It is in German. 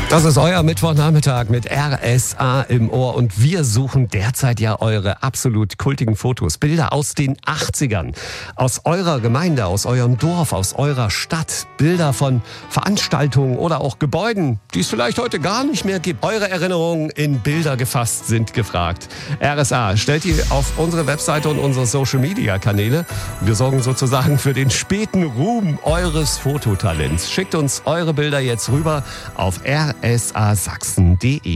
Das ist euer Mittwochnachmittag mit RSA im Ohr und wir suchen derzeit ja eure absolut kultigen Fotos, Bilder aus den 80ern, aus eurer Gemeinde, aus eurem Dorf, aus eurer Stadt, Bilder von Veranstaltungen oder auch Gebäuden, die es vielleicht heute gar nicht mehr gibt. Eure Erinnerungen in Bilder gefasst sind gefragt. RSA stellt die auf unsere Webseite und unsere Social-Media-Kanäle. Wir sorgen sozusagen für den späten Ruhm eures Fototalents. Schickt uns eure Bilder jetzt rüber auf rsasachsen.de.